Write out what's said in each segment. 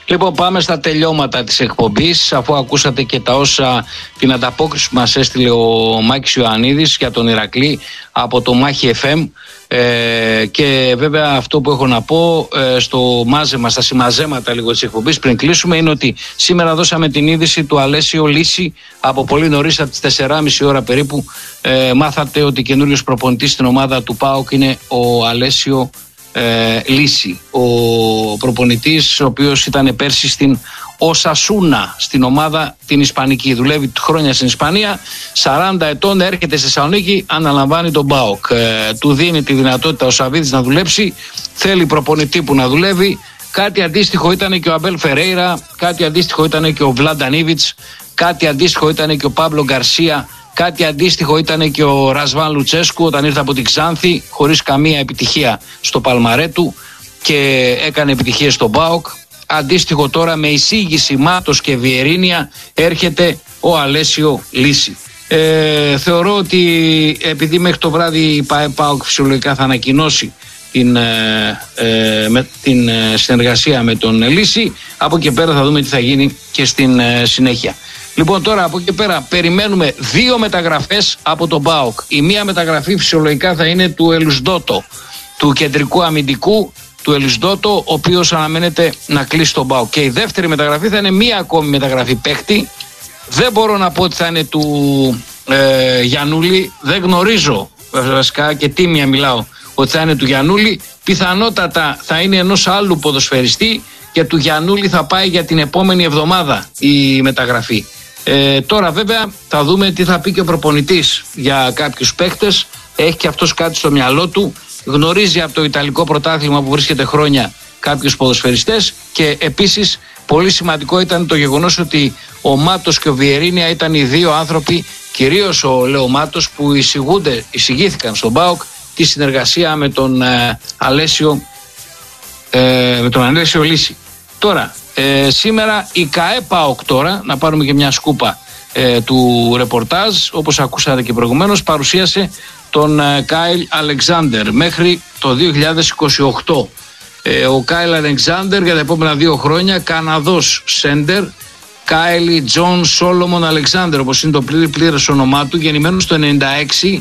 Λοιπόν, πάμε στα τελειώματα της εκπομπής, αφού ακούσατε και τα όσα, την ανταπόκριση που μας έστειλε ο Μάκης Ιωαννίδης για τον Ηρακλή από το Μάχη FM. Και βέβαια αυτό που έχω να πω στο μάζεμα, στα συμμαζέματα λίγο της εκπομπής πριν κλείσουμε, είναι ότι σήμερα δώσαμε την είδηση του Αλέσιο Λύση από πολύ νωρίς, από τις 4.30 ώρα περίπου. Μάθατε ότι καινούριος προπονητής στην ομάδα του ΠΑΟΚ είναι ο Αλέσιο Λύση, ο προπονητής ο οποίος ήταν πέρσι στην Οσασούνα, στην ομάδα την Ισπανική. Δουλεύει χρόνια στην Ισπανία, 40 ετών, έρχεται στη Θεσσαλονίκη, αναλαμβάνει τον ΠΑΟΚ. Του δίνει τη δυνατότητα ο Σαββίδης να δουλέψει, θέλει προπονητή που να δουλεύει. Κάτι αντίστοιχο ήταν και ο Αμπέλ Φερέιρα, κάτι αντίστοιχο ήταν και ο Βλάνταν Ήβιτς, κάτι αντίστοιχο ήταν και ο Πάμπλο Γκαρσία, κάτι αντίστοιχο ήταν και ο Ρασβάν Λουτσέσκου όταν ήρθε από την Ξάνθη χωρίς καμία επιτυχία στο Παλμαρέτου και έκανε επιτυχίες στον ΠΑΟΚ. Αντίστοιχο τώρα με εισήγηση Μάτος και Βιερίνια έρχεται ο Αλέσιο Λύση. Θεωρώ ότι επειδή μέχρι το βράδυ η ΠΑΟΚ φυσιολογικά θα ανακοινώσει την συνεργασία με τον Λύση, από εκεί πέρα θα δούμε τι θα γίνει και στην συνέχεια. Λοιπόν, τώρα από εκεί πέρα περιμένουμε 2 μεταγραφές από τον ΠΑΟΚ. Η μία μεταγραφή φυσιολογικά θα είναι του Ελουσδότο, του κεντρικού αμυντικού του Ελουσδότο, ο οποίος αναμένεται να κλείσει τον ΠΑΟΚ. Και η δεύτερη μεταγραφή θα είναι μία ακόμη μεταγραφή παίχτη. Δεν μπορώ να πω ότι θα είναι του Γιαννούλη, δεν γνωρίζω βασικά και τίμια μιλάω ότι θα είναι του Γιαννούλη. Πιθανότατα θα είναι ενός άλλου ποδοσφαιριστή και του Γιαννούλη θα πάει για την επόμενη εβδομάδα η μεταγραφή. Τώρα βέβαια θα δούμε τι θα πει και ο προπονητής για κάποιους παίκτες. Έχει και αυτός κάτι στο μυαλό του. Γνωρίζει από το Ιταλικό πρωτάθλημα που βρίσκεται χρόνια κάποιους ποδοσφαιριστές και επίσης πολύ σημαντικό ήταν το γεγονός ότι ο Μάτος και ο Βιερίνια ήταν οι δύο άνθρωποι, κυρίως ο Λέο Μάτος, που εισηγήθηκαν στον ΠΑΟΚ τη συνεργασία με τον Αλέσιο Λύση. Τώρα, σήμερα η ΚΑΕ ΠΑΟΚ τώρα, να πάρουμε και μια σκούπα του ρεπορτάζ, όπως ακούσατε και προηγουμένως, παρουσίασε τον Κάιλ Αλεξάντερ μέχρι το 2028. Ο Κάιλ Αλεξάντερ για τα επόμενα 2 χρόνια, Καναδός σέντερ, Κάιλι Τζον Σόλομον Αλεξάντερ, όπως είναι το πλήρες όνομά του, γεννημένος το 96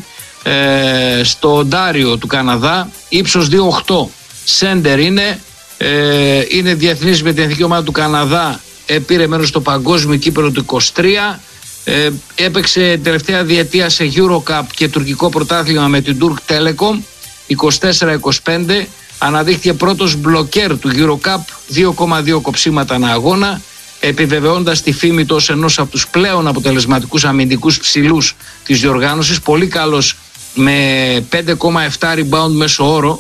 στο Οντάριο του Καναδά, ύψος 2,8. Σέντερ είναι διεθνής με την εθνική ομάδα του Καναδά, πήρε μέρος στο παγκόσμιο κύπελλο του 23, έπαιξε τελευταία διετία σε Eurocup και τουρκικό πρωτάθλημα με την Turk Telecom 24-25, αναδείχθηκε πρώτος μπλοκέρ του Eurocup, 2,2 κοψίματα ανά αγώνα, επιβεβαιώντας τη φήμη του ως ενός από τους πλέον αποτελεσματικούς αμυντικούς ψηλούς της διοργάνωσης, πολύ καλός με 5,7 rebound μέσο όρο,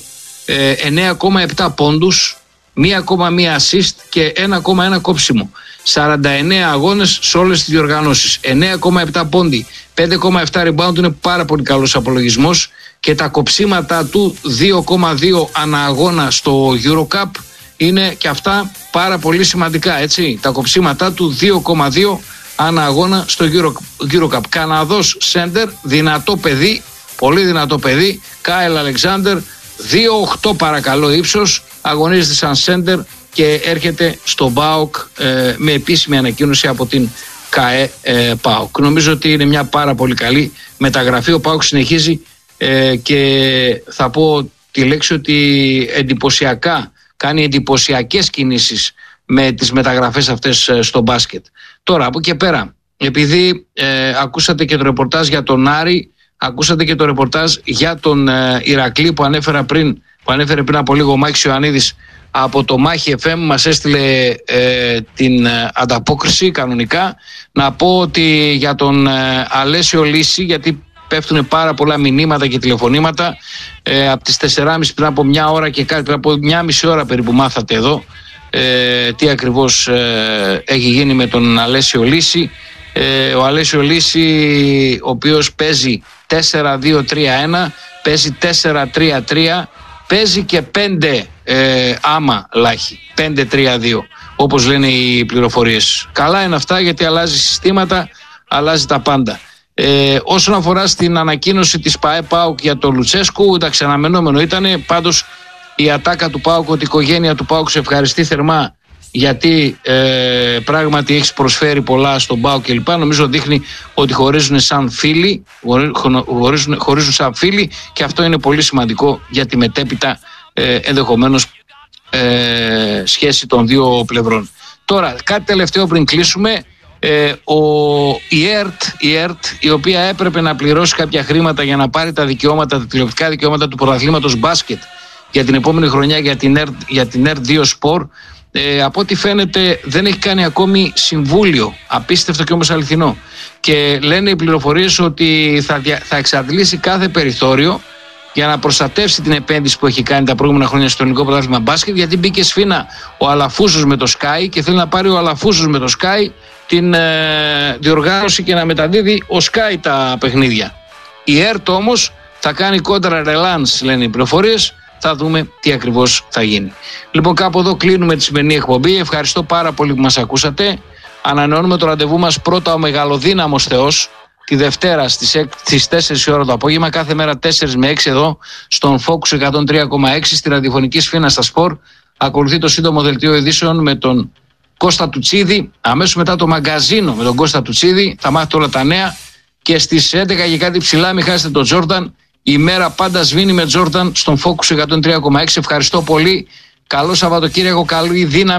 9,7 πόντους, 1,1 assist και 1,1 κόψιμο. 49 αγώνες σε όλες τις διοργανώσεις, 9,7 πόντι, 5,7 rebound, είναι πάρα πολύ καλός απολογισμός και τα κοψίματα του 2,2 ανά αγώνα στο Eurocup είναι και αυτά πάρα πολύ σημαντικά, έτσι. Τα κοψίματά του 2,2 ανά αγώνα στο Eurocup. Καναδός σέντερ, δυνατό παιδί, πολύ δυνατό παιδί, Κάιλ Αλεξάντερ, 2,8 παρακαλώ ύψος, αγωνίζεται σαν σέντερ και έρχεται στο ΠΑΟΚ με επίσημη ανακοίνωση από την ΚΑΕ ΠΑΟΚ. Νομίζω ότι είναι μια πάρα πολύ καλή μεταγραφή. Ο ΠΑΟΚ συνεχίζει και θα πω τη λέξη ότι κάνει εντυπωσιακές κινήσεις με τις μεταγραφές αυτές στο μπάσκετ. Τώρα από εκεί πέρα, επειδή ακούσατε και το ρεπορτάζ για τον Άρη, ακούσατε και το ρεπορτάζ για τον Ηρακλή που ανέφερε πριν από λίγο ο Μάκης Ιωαννίδης από το Μάχη FM, μας έστειλε την ανταπόκριση κανονικά. Να πω ότι για τον Αλέσιο Λύση, γιατί πέφτουν πάρα πολλά μηνύματα και τηλεφωνήματα, από τις 4.30 πριν από μια ώρα και κάτι, πριν από μια μισή ώρα περίπου μάθατε εδώ τι ακριβώς έχει γίνει με τον Αλέσιο Λύση. Ο Αλέσιο Λύση, ο οποίος παίζει 4-2-3-1, παίζει 4-3-3, παίζει και 5 άμα λάχη, 5-3-2, όπως λένε οι πληροφορίες. Καλά είναι αυτά, γιατί αλλάζει συστήματα, αλλάζει τα πάντα. Όσον αφορά στην ανακοίνωση της ΠΑΟΚ για τον Λουτσέσκου, εντάξει, αναμενόμενο ήταν. Πάντως η ατάκα του ΠΑΟΚ, ότι η οικογένεια του ΠΑΟΚ σε ευχαριστεί θερμά γιατί πράγματι έχεις προσφέρει πολλά στον ΠΑΟΚ κλπ. Νομίζω δείχνει ότι χωρίζουν σαν φίλοι και αυτό είναι πολύ σημαντικό για τη μετέπειτα ενδεχομένως σχέση των δύο πλευρών. Τώρα κάτι τελευταίο πριν κλείσουμε. Η ΕΡΤ, η οποία έπρεπε να πληρώσει κάποια χρήματα για να πάρει τα τηλεοπτικά δικαιώματα του πρωταθλήματος μπάσκετ για την επόμενη χρονιά για την ΕΡΤ 2 Sport, από ό,τι φαίνεται δεν έχει κάνει ακόμη συμβούλιο, απίστευτο και όμως αληθινό, και λένε οι πληροφορίες ότι θα εξαντλήσει κάθε περιθώριο για να προστατεύσει την επένδυση που έχει κάνει τα προηγούμενα χρόνια στο ελληνικό πρωτάθλημα μπάσκετ, γιατί μπήκε σφήνα ο Αλαφούζος με το Sky και θέλει να πάρει ο Αλαφούζος με το Sky την διοργάνωση και να μεταδίδει ο Sky τα παιχνίδια. Η ΕΡΤ όμως θα κάνει κόντρα ρελάνς, λένε οι πληροφορίες. Θα δούμε τι ακριβώς θα γίνει. Λοιπόν, κάπου εδώ κλείνουμε τη σημερινή εκπομπή. Ευχαριστώ πάρα πολύ που μας ακούσατε. Ανανεώνουμε το ραντεβού μας πρώτα ο Μεγαλοδύναμος Θεός τη Δευτέρα στις 4 η ώρα το απόγευμα, κάθε μέρα 4 με 6 εδώ στον Focus 103,6 στη ραδιοφωνική Σφήνα στα Σπορ. Ακολουθεί το σύντομο δελτίο ειδήσεων με τον Κώστα Τουτσίδη. Αμέσως μετά το μαγκαζίνο με τον Κώστα Τουτσίδη. Θα μάθετε όλα τα νέα. Και στις 11 και κάτι ψηλά, μην χάσετε τον Τζόρνταν. Η μέρα πάντα σβήνει με Τζόρνταν στον Focus 103,6. Ευχαριστώ πολύ. Καλό Σαββατοκύριακο, καλή δύναμη.